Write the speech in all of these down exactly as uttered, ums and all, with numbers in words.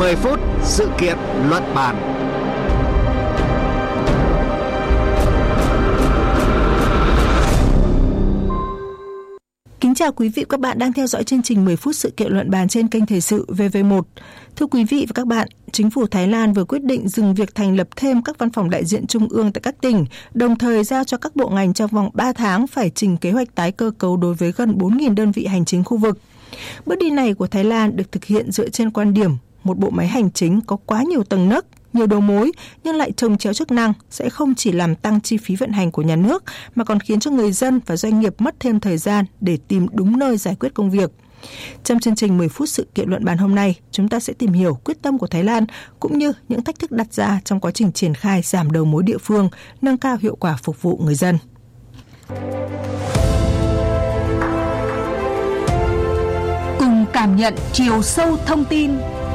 mười phút sự kiện luận bàn. Kính chào quý vị và các bạn đang theo dõi chương trình mười phút sự kiện luận bàn trên kênh Thời sự vê vê một. Thưa quý vị và các bạn, chính phủ Thái Lan vừa quyết định dừng việc thành lập thêm các văn phòng đại diện trung ương tại các tỉnh, đồng thời giao cho các bộ ngành trong vòng ba tháng phải trình kế hoạch tái cơ cấu đối với gần bốn nghìn đơn vị hành chính khu vực. Bước đi này của Thái Lan được thực hiện dựa trên quan điểm một bộ máy hành chính có quá nhiều tầng nấc, nhiều đầu mối nhưng lại chồng chéo chức năng sẽ không chỉ làm tăng chi phí vận hành của nhà nước mà còn khiến cho người dân và doanh nghiệp mất thêm thời gian để tìm đúng nơi giải quyết công việc. Trong chương trình mười phút sự kiện luận bàn hôm nay, chúng ta sẽ tìm hiểu quyết tâm của Thái Lan cũng như những thách thức đặt ra trong quá trình triển khai giảm đầu mối địa phương, nâng cao hiệu quả phục vụ người dân. Cùng cảm nhận chiều sâu thông tin.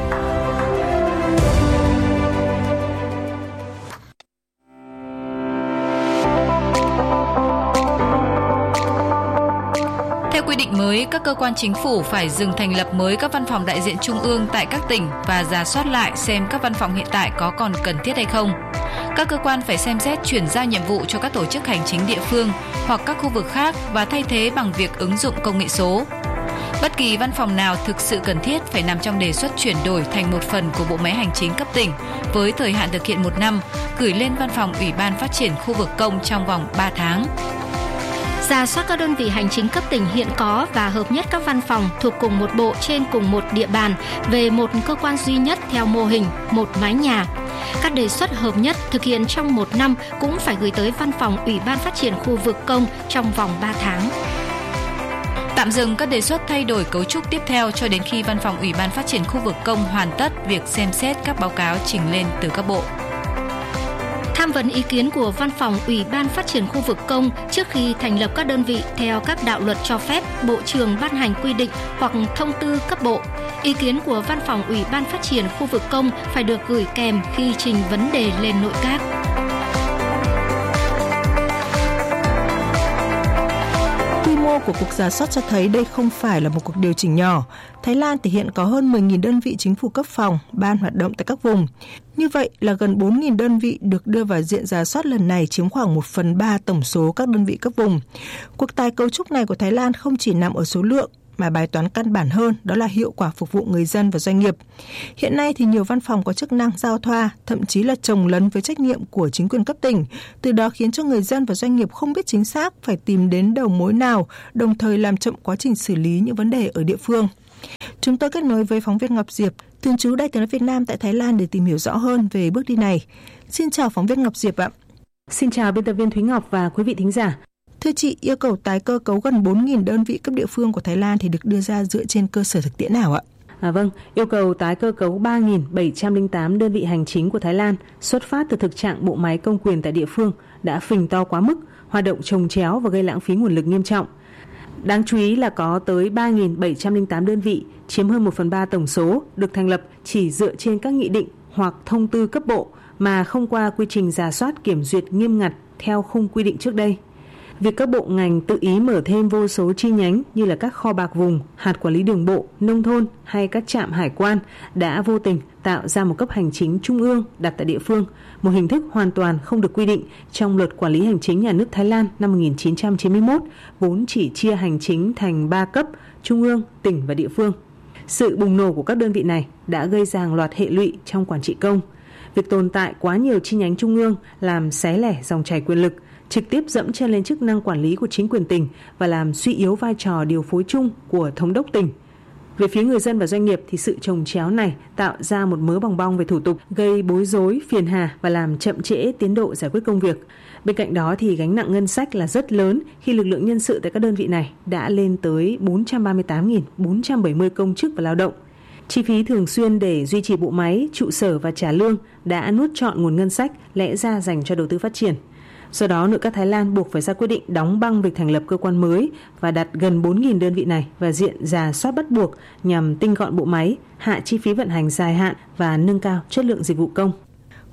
Theo quy định mới, các cơ quan chính phủ phải dừng thành lập mới các văn phòng đại diện trung ương tại các tỉnh và rà soát lại xem các văn phòng hiện tại có còn cần thiết hay không. Các cơ quan phải xem xét chuyển giao nhiệm vụ cho các tổ chức hành chính địa phương hoặc các khu vực khác và thay thế bằng việc ứng dụng công nghệ số. Bất kỳ văn phòng nào thực sự cần thiết phải nằm trong đề xuất chuyển đổi thành một phần của bộ máy hành chính cấp tỉnh với thời hạn thực hiện một năm, gửi lên văn phòng Ủy ban Phát triển khu vực công trong vòng ba tháng. Rà soát các đơn vị hành chính cấp tỉnh hiện có và hợp nhất các văn phòng thuộc cùng một bộ trên cùng một địa bàn về một cơ quan duy nhất theo mô hình một mái nhà. Các đề xuất hợp nhất thực hiện trong một năm cũng phải gửi tới văn phòng Ủy ban Phát triển khu vực công trong vòng ba tháng. Tạm dừng các đề xuất thay đổi cấu trúc tiếp theo cho đến khi văn phòng Ủy ban Phát triển khu vực công hoàn tất việc xem xét các báo cáo trình lên từ các bộ. Tham vấn ý kiến của Văn phòng Ủy ban Phát triển khu vực công trước khi thành lập các đơn vị theo các đạo luật cho phép, Bộ trưởng ban hành quy định hoặc thông tư cấp bộ. Ý kiến của Văn phòng Ủy ban Phát triển khu vực công phải được gửi kèm khi trình vấn đề lên nội các. Quy mô của cuộc rà soát cho thấy đây không phải là một cuộc điều chỉnh nhỏ. Thái Lan thì hiện có hơn mười nghìn đơn vị chính phủ cấp phòng, ban hoạt động tại các vùng. Như vậy là gần bốn nghìn đơn vị được đưa vào diện rà soát lần này, chiếm khoảng một phần ba tổng số các đơn vị cấp vùng. Cuộc tái cấu trúc này của Thái Lan không chỉ nằm ở số lượng, mà bài toán căn bản hơn đó là hiệu quả phục vụ người dân và doanh nghiệp. Hiện nay thì nhiều văn phòng có chức năng giao thoa, thậm chí là chồng lấn với trách nhiệm của chính quyền cấp tỉnh, từ đó khiến cho người dân và doanh nghiệp không biết chính xác phải tìm đến đầu mối nào, đồng thời làm chậm quá trình xử lý những vấn đề ở địa phương. Chúng tôi kết nối với phóng viên Ngọc Diệp, thường trú Đài Tiếng nói Việt Nam tại Thái Lan để tìm hiểu rõ hơn về bước đi này. Xin chào phóng viên Ngọc Diệp ạ. Xin chào biên tập viên Thúy Ngọc và quý vị thính giả. Thưa chị, yêu cầu tái cơ cấu gần bốn nghìn đơn vị cấp địa phương của Thái Lan thì được đưa ra dựa trên cơ sở thực tiễn nào ạ? À, vâng, yêu cầu tái cơ cấu ba nghìn bảy trăm lẻ tám đơn vị hành chính của Thái Lan xuất phát từ thực trạng bộ máy công quyền tại địa phương đã phình to quá mức, hoạt động chồng chéo và gây lãng phí nguồn lực nghiêm trọng. Đáng chú ý là có tới ba nghìn bảy trăm lẻ tám đơn vị, chiếm hơn một phần ba tổng số, được thành lập chỉ dựa trên các nghị định hoặc thông tư cấp bộ mà không qua quy trình rà soát kiểm duyệt nghiêm ngặt theo khung quy định trước đây. Việc các bộ ngành tự ý mở thêm vô số chi nhánh như là các kho bạc vùng, hạt quản lý đường bộ, nông thôn hay các trạm hải quan đã vô tình tạo ra một cấp hành chính trung ương đặt tại địa phương, một hình thức hoàn toàn không được quy định trong Luật Quản lý Hành chính Nhà nước Thái Lan năm một nghìn chín trăm chín mươi mốt, vốn chỉ chia hành chính thành ba cấp, trung ương, tỉnh và địa phương. Sự bùng nổ của các đơn vị này đã gây ra hàng loạt hệ lụy trong quản trị công. Việc tồn tại quá nhiều chi nhánh trung ương làm xé lẻ dòng chảy quyền lực, trực tiếp dẫm chân lên chức năng quản lý của chính quyền tỉnh và làm suy yếu vai trò điều phối chung của thống đốc tỉnh. Về phía người dân và doanh nghiệp thì sự chồng chéo này tạo ra một mớ bòng bong về thủ tục, gây bối rối, phiền hà và làm chậm trễ tiến độ giải quyết công việc. Bên cạnh đó thì gánh nặng ngân sách là rất lớn khi lực lượng nhân sự tại các đơn vị này đã lên tới bốn trăm ba mươi tám nghìn bốn trăm bảy mươi công chức và lao động. Chi phí thường xuyên để duy trì bộ máy, trụ sở và trả lương đã nuốt trọn nguồn ngân sách lẽ ra dành cho đầu tư phát triển. Do đó, nội các Thái Lan buộc phải ra quyết định đóng băng việc thành lập cơ quan mới và đặt gần bốn nghìn đơn vị này vào diện rà soát bắt buộc nhằm tinh gọn bộ máy, hạ chi phí vận hành dài hạn và nâng cao chất lượng dịch vụ công.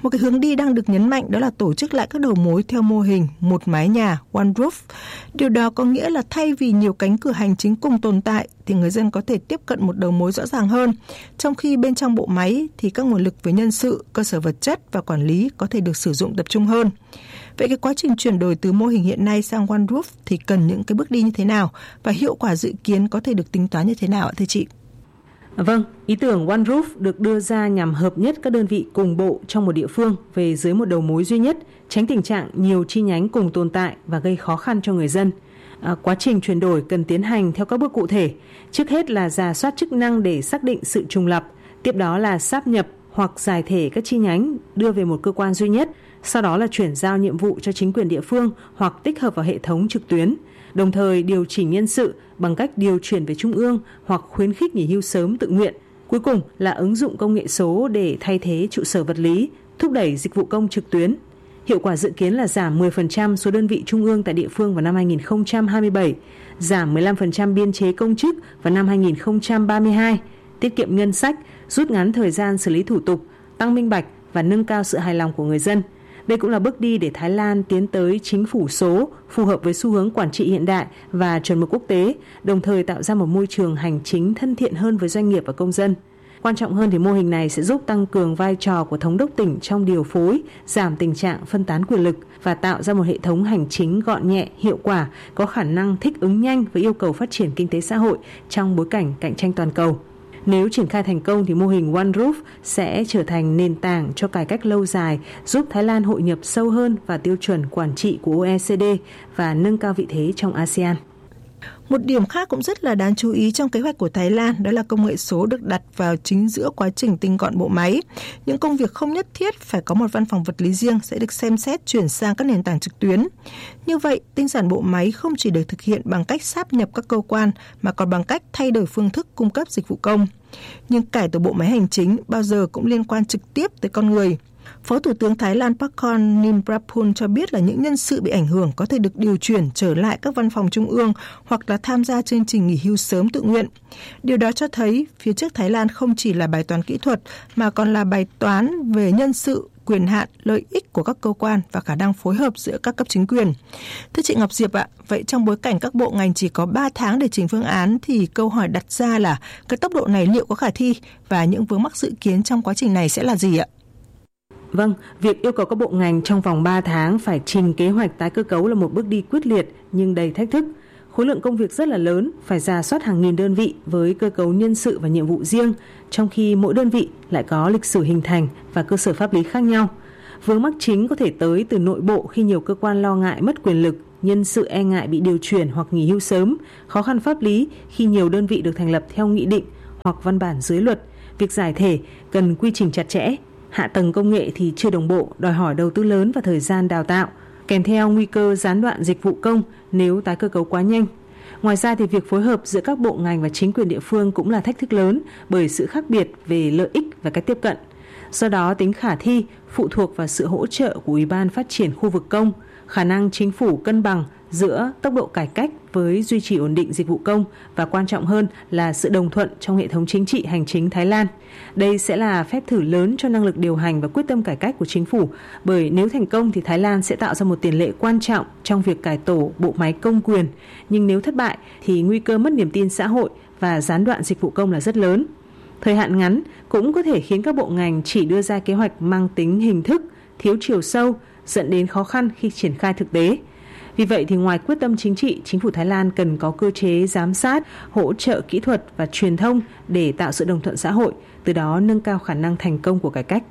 Một cái hướng đi đang được nhấn mạnh đó là tổ chức lại các đầu mối theo mô hình một mái nhà, one roof. Điều đó có nghĩa là thay vì nhiều cánh cửa hành chính cùng tồn tại thì người dân có thể tiếp cận một đầu mối rõ ràng hơn, trong khi bên trong bộ máy thì các nguồn lực về nhân sự, cơ sở vật chất và quản lý có thể được sử dụng tập trung hơn. Vậy cái quá trình chuyển đổi từ mô hình hiện nay sang one roof thì cần những cái bước đi như thế nào và hiệu quả dự kiến có thể được tính toán như thế nào ạ thưa chị? Vâng, ý tưởng One Roof được đưa ra nhằm hợp nhất các đơn vị cùng bộ trong một địa phương về dưới một đầu mối duy nhất, tránh tình trạng nhiều chi nhánh cùng tồn tại và gây khó khăn cho người dân. À, quá trình chuyển đổi cần tiến hành theo các bước cụ thể. Trước hết là rà soát chức năng để xác định sự trùng lặp, tiếp đó là sáp nhập hoặc giải thể các chi nhánh đưa về một cơ quan duy nhất, sau đó là chuyển giao nhiệm vụ cho chính quyền địa phương hoặc tích hợp vào hệ thống trực tuyến. Đồng thời điều chỉnh nhân sự bằng cách điều chuyển về trung ương hoặc khuyến khích nghỉ hưu sớm tự nguyện. Cuối cùng là ứng dụng công nghệ số để thay thế trụ sở vật lý, thúc đẩy dịch vụ công trực tuyến. Hiệu quả dự kiến là giảm mười phần trăm số đơn vị trung ương tại địa phương vào năm hai nghìn không trăm hai mươi bảy, giảm mười lăm phần trăm biên chế công chức vào năm hai nghìn không trăm ba mươi hai, tiết kiệm ngân sách, rút ngắn thời gian xử lý thủ tục, tăng minh bạch và nâng cao sự hài lòng của người dân. Đây cũng là bước đi để Thái Lan tiến tới chính phủ số phù hợp với xu hướng quản trị hiện đại và chuẩn mực quốc tế, đồng thời tạo ra một môi trường hành chính thân thiện hơn với doanh nghiệp và công dân. Quan trọng hơn thì mô hình này sẽ giúp tăng cường vai trò của thống đốc tỉnh trong điều phối, giảm tình trạng phân tán quyền lực và tạo ra một hệ thống hành chính gọn nhẹ, hiệu quả, có khả năng thích ứng nhanh với yêu cầu phát triển kinh tế xã hội trong bối cảnh cạnh tranh toàn cầu. Nếu triển khai thành công thì mô hình One Roof sẽ trở thành nền tảng cho cải cách lâu dài, giúp Thái Lan hội nhập sâu hơn vào tiêu chuẩn quản trị của o e xê đê và nâng cao vị thế trong a sê an. Một điểm khác cũng rất là đáng chú ý trong kế hoạch của Thái Lan đó là công nghệ số được đặt vào chính giữa quá trình tinh gọn bộ máy. Những công việc không nhất thiết phải có một văn phòng vật lý riêng sẽ được xem xét chuyển sang các nền tảng trực tuyến. Như vậy, tinh giản bộ máy không chỉ được thực hiện bằng cách sáp nhập các cơ quan mà còn bằng cách thay đổi phương thức cung cấp dịch vụ công. Nhưng cải tổ bộ máy hành chính bao giờ cũng liên quan trực tiếp tới con người. Phó Thủ tướng Thái Lan Pakorn Nimbrapul cho biết là những nhân sự bị ảnh hưởng có thể được điều chuyển trở lại các văn phòng trung ương hoặc là tham gia chương trình nghỉ hưu sớm tự nguyện. Điều đó cho thấy phía trước Thái Lan không chỉ là bài toán kỹ thuật mà còn là bài toán về nhân sự, quyền hạn, lợi ích của các cơ quan và khả năng phối hợp giữa các cấp chính quyền. Thưa chị Ngọc Diệp ạ, vậy trong bối cảnh các bộ ngành chỉ có ba tháng để trình phương án thì câu hỏi đặt ra là cái tốc độ này liệu có khả thi và những vướng mắc dự kiến trong quá trình này sẽ là gì ạ? Vâng, việc yêu cầu các bộ ngành trong vòng ba tháng phải trình kế hoạch tái cơ cấu là một bước đi quyết liệt nhưng đầy thách thức. Khối lượng công việc rất là lớn, phải rà soát hàng nghìn đơn vị với cơ cấu nhân sự và nhiệm vụ riêng, trong khi mỗi đơn vị lại có lịch sử hình thành và cơ sở pháp lý khác nhau. Vướng mắc chính có thể tới từ nội bộ khi nhiều cơ quan lo ngại mất quyền lực, nhân sự e ngại bị điều chuyển hoặc nghỉ hưu sớm, khó khăn pháp lý khi nhiều đơn vị được thành lập theo nghị định hoặc văn bản dưới luật. Việc giải thể cần quy trình chặt chẽ. Hạ tầng công nghệ thì chưa đồng bộ, đòi hỏi đầu tư lớn và thời gian đào tạo, kèm theo nguy cơ gián đoạn dịch vụ công nếu tái cơ cấu quá nhanh. Ngoài ra thì việc phối hợp giữa các bộ ngành và chính quyền địa phương cũng là thách thức lớn bởi sự khác biệt về lợi ích và cách tiếp cận. Do đó, tính khả thi phụ thuộc vào sự hỗ trợ của Ủy ban Phát triển khu vực công, khả năng chính phủ cân bằng giữa tốc độ cải cách với duy trì ổn định dịch vụ công và quan trọng hơn là sự đồng thuận trong hệ thống chính trị hành chính Thái Lan. Đây sẽ là phép thử lớn cho năng lực điều hành và quyết tâm cải cách của chính phủ, bởi nếu thành công thì Thái Lan sẽ tạo ra một tiền lệ quan trọng trong việc cải tổ bộ máy công quyền, nhưng nếu thất bại thì nguy cơ mất niềm tin xã hội và gián đoạn dịch vụ công là rất lớn. Thời hạn ngắn cũng có thể khiến các bộ ngành chỉ đưa ra kế hoạch mang tính hình thức, thiếu chiều sâu, dẫn đến khó khăn khi triển khai thực tế. Vì vậy thì ngoài quyết tâm chính trị, chính phủ Thái Lan cần có cơ chế giám sát, hỗ trợ kỹ thuật và truyền thông để tạo sự đồng thuận xã hội, từ đó nâng cao khả năng thành công của cải cách.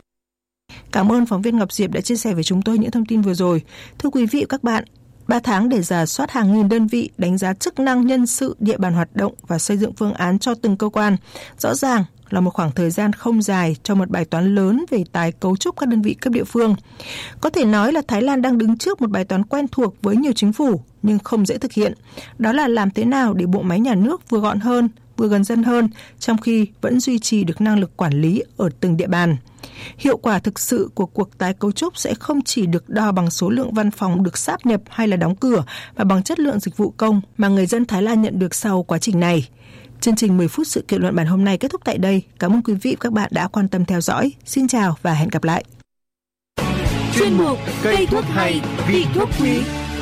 Cảm ơn phóng viên Ngọc Diệp đã chia sẻ với chúng tôi những thông tin vừa rồi. Thưa quý vị và các bạn, ba tháng để rà soát hàng nghìn đơn vị, đánh giá chức năng, nhân sự, địa bàn hoạt động và xây dựng phương án cho từng cơ quan. Rõ ràng là một khoảng thời gian không dài cho một bài toán lớn về tái cấu trúc các đơn vị cấp địa phương. Có thể nói là Thái Lan đang đứng trước một bài toán quen thuộc với nhiều chính phủ nhưng không dễ thực hiện. Đó là làm thế nào để bộ máy nhà nước vừa gọn hơn, vừa gần dân hơn, trong khi vẫn duy trì được năng lực quản lý ở từng địa bàn. Hiệu quả thực sự của cuộc tái cấu trúc sẽ không chỉ được đo bằng số lượng văn phòng được sáp nhập hay là đóng cửa, mà bằng chất lượng dịch vụ công mà người dân Thái Lan nhận được sau quá trình này. Chương trình mười phút sự kiện luận bàn hôm nay kết thúc tại đây. Cảm ơn quý vị và các bạn đã quan tâm theo dõi. Xin chào và hẹn gặp lại. Chuyên mục cây thuốc hay, vị thuốc quý.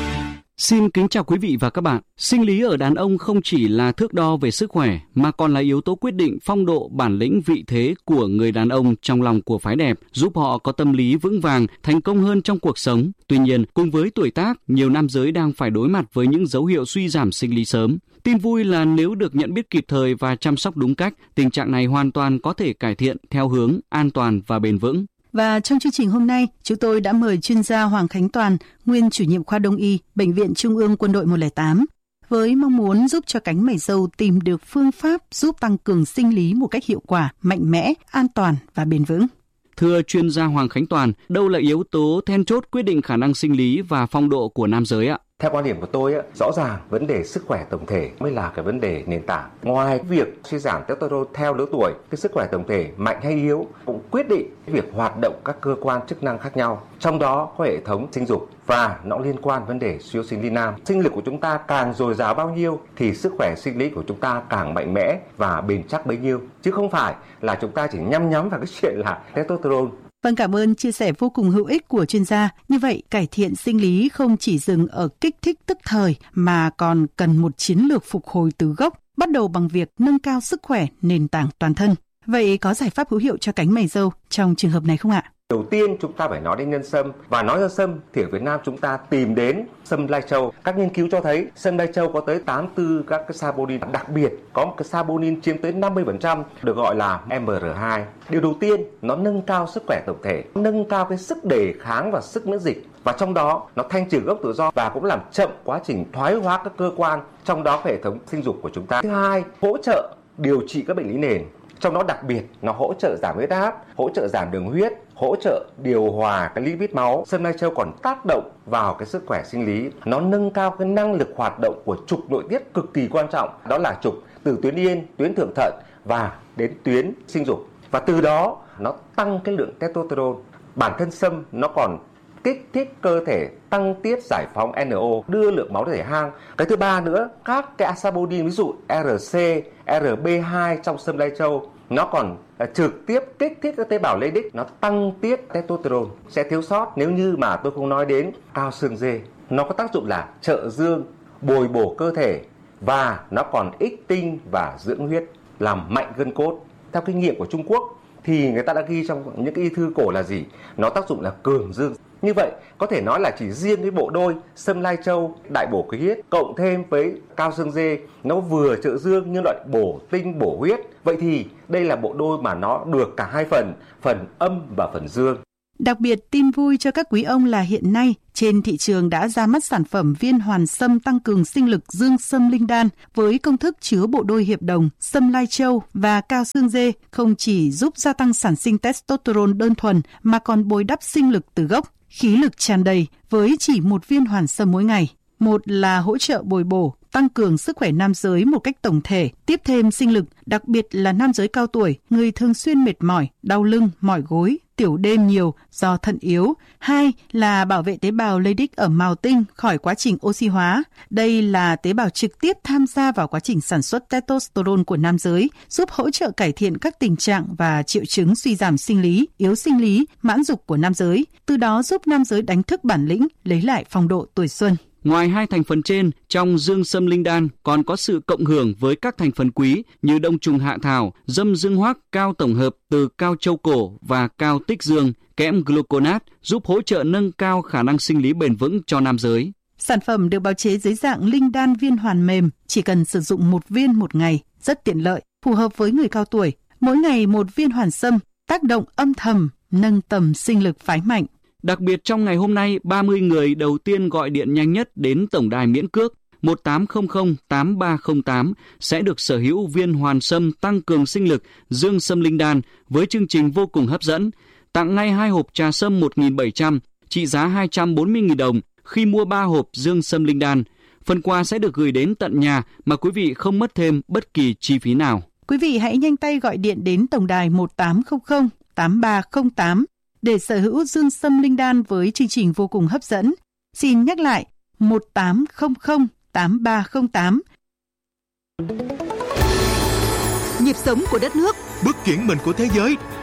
Xin kính chào quý vị và các bạn. Sinh lý ở đàn ông không chỉ là thước đo về sức khỏe mà còn là yếu tố quyết định phong độ, bản lĩnh, vị thế của người đàn ông trong lòng của phái đẹp, giúp họ có tâm lý vững vàng, thành công hơn trong cuộc sống. Tuy nhiên, cùng với tuổi tác, nhiều nam giới đang phải đối mặt với những dấu hiệu suy giảm sinh lý sớm. Tin vui là nếu được nhận biết kịp thời và chăm sóc đúng cách, tình trạng này hoàn toàn có thể cải thiện theo hướng an toàn và bền vững. Và trong chương trình hôm nay, chúng tôi đã mời chuyên gia Hoàng Khánh Toàn, nguyên chủ nhiệm khoa Đông y, Bệnh viện Trung ương Quân đội một không tám, với mong muốn giúp cho cánh mày râu tìm được phương pháp giúp tăng cường sinh lý một cách hiệu quả, mạnh mẽ, an toàn và bền vững. Thưa chuyên gia Hoàng Khánh Toàn, đâu là yếu tố then chốt quyết định khả năng sinh lý và phong độ của nam giới ạ? Theo quan điểm của tôi, rõ ràng vấn đề sức khỏe tổng thể mới là cái vấn đề nền tảng. Ngoài việc suy giảm testosterone theo lứa tuổi, cái sức khỏe tổng thể mạnh hay yếu cũng quyết định việc hoạt động các cơ quan chức năng khác nhau. Trong đó có hệ thống sinh dục và nó liên quan vấn đề suy yếu sinh lý nam. Sinh lực của chúng ta càng dồi dào bao nhiêu thì sức khỏe sinh lý của chúng ta càng mạnh mẽ và bền chắc bấy nhiêu. Chứ không phải là chúng ta chỉ nhắm nhắm vào cái chuyện là testosterone. Vâng, cảm ơn chia sẻ vô cùng hữu ích của chuyên gia. Như vậy, cải thiện sinh lý không chỉ dừng ở kích thích tức thời mà còn cần một chiến lược phục hồi từ gốc, bắt đầu bằng việc nâng cao sức khỏe nền tảng toàn thân. Vậy có giải pháp hữu hiệu cho cánh mày râu trong trường hợp này không ạ? Đầu tiên chúng ta phải nói đến nhân sâm, và nói nhân sâm thì ở Việt Nam chúng ta tìm đến sâm lai châu. Các nghiên cứu cho thấy sâm lai châu có tới tám mươi tư các cái saponin, đặc biệt có một cái saponin chiếm tới năm mươi phần trăm được gọi là em rờ hai. Điều đầu tiên, nó nâng cao sức khỏe tổng thể, nâng cao cái sức đề kháng và sức miễn dịch, và trong đó nó thanh trừ gốc tự do và cũng làm chậm quá trình thoái hóa các cơ quan, trong đó hệ thống sinh dục của chúng ta. Thứ hai, hỗ trợ điều trị các bệnh lý nền. Trong đó đặc biệt nó hỗ trợ giảm huyết áp, hỗ trợ giảm đường huyết, hỗ trợ điều hòa cái lipid máu. Sâm lai châu còn tác động vào cái sức khỏe sinh lý, nó nâng cao cái năng lực hoạt động của trục nội tiết cực kỳ quan trọng, đó là trục từ tuyến yên, tuyến thượng thận và đến tuyến sinh dục. Và từ đó nó tăng cái lượng testosterone. Bản thân sâm nó còn kích thích cơ thể tăng tiết giải phóng en o, đưa lượng máu thể hang. Cái thứ ba nữa, các cái saponin ví dụ rờ xê, rờ bê hai trong sâm lai châu nó còn trực tiếp kích thích các tế bào Leydig, nó tăng tiết testosterone. Sẽ thiếu sót nếu như mà tôi không nói đến cao xương dê. Nó có tác dụng là trợ dương, bồi bổ cơ thể, và nó còn ích tinh và dưỡng huyết, làm mạnh gân cốt. Theo kinh nghiệm của Trung Quốc thì người ta đã ghi trong những cái y thư cổ là gì? Nó tác dụng là cường dương. Như vậy có thể nói là chỉ riêng cái bộ đôi sâm lai châu đại bổ khí huyết cộng thêm với cao xương dê, nó vừa trợ dương nhưng lại bổ tinh bổ huyết. Vậy thì đây là bộ đôi mà nó được cả hai phần, phần âm và phần dương. Đặc biệt, tin vui cho các quý ông là hiện nay trên thị trường đã ra mắt sản phẩm viên hoàn sâm tăng cường sinh lực dương sâm linh đan với công thức chứa bộ đôi hiệp đồng sâm lai châu và cao xương dê, không chỉ giúp gia tăng sản sinh testosterone đơn thuần mà còn bồi đắp sinh lực từ gốc, khí lực tràn đầy với chỉ một viên hoàn sâm mỗi ngày. Một là hỗ trợ bồi bổ, tăng cường sức khỏe nam giới một cách tổng thể, tiếp thêm sinh lực, đặc biệt là nam giới cao tuổi, người thường xuyên mệt mỏi, đau lưng, mỏi gối, tiểu đêm nhiều do thận yếu. Hai là bảo vệ tế bào Leydig ở mào tinh khỏi quá trình oxy hóa. Đây là tế bào trực tiếp tham gia vào quá trình sản xuất testosterone của nam giới, giúp hỗ trợ cải thiện các tình trạng và triệu chứng suy giảm sinh lý, yếu sinh lý, mãn dục của nam giới, từ đó giúp nam giới đánh thức bản lĩnh, lấy lại phong độ tuổi xuân. Ngoài hai thành phần trên, trong dương sâm linh đan còn có sự cộng hưởng với các thành phần quý như đông trùng hạ thảo, dâm dương hoác, cao tổng hợp từ cao châu cổ và cao tích dương, kẽm gluconat giúp hỗ trợ nâng cao khả năng sinh lý bền vững cho nam giới. Sản phẩm được bào chế dưới dạng linh đan viên hoàn mềm, chỉ cần sử dụng một viên một ngày, rất tiện lợi, phù hợp với người cao tuổi. Mỗi ngày một viên hoàn sâm, tác động âm thầm, nâng tầm sinh lực phái mạnh. Đặc biệt trong ngày hôm nay, ba mươi người đầu tiên gọi điện nhanh nhất đến tổng đài miễn cước một tám không không tám ba không tám sẽ được sở hữu viên hoàn sâm tăng cường sinh lực dương sâm linh đan với chương trình vô cùng hấp dẫn. Tặng ngay hai hộp trà sâm một nghìn bảy trăm trị giá hai trăm bốn mươi nghìn đồng khi mua ba hộp dương sâm linh đan. Phần quà sẽ được gửi đến tận nhà mà quý vị không mất thêm bất kỳ chi phí nào. Quý vị hãy nhanh tay gọi điện đến tổng đài một tám không không tám ba không tám để sở hữu dương sâm linh đan với chương trình vô cùng hấp dẫn. Xin nhắc lại một tám không không tám ba không tám. Nhịp sống của đất nước, bước chuyển mình của thế giới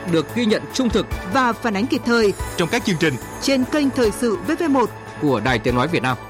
được ghi nhận trung thực và phản ánh kịp thời trong các chương trình trên kênh Thời sự vê vê một của Đài Tiếng nói Việt Nam.